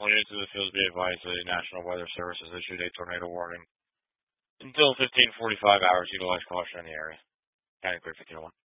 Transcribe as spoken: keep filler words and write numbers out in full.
All units of the field be advised the National Weather Service has issued a tornado warning until fifteen forty-five hours. Utilize caution in the area. County Clear fifteen oh one.